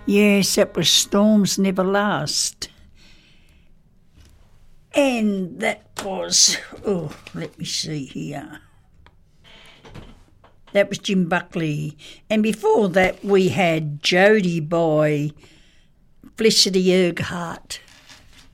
Yes, that was Storms Never Last. And that was, let me see here. That was Jim Buckley. And before that we had Jody by Felicity Erghardt.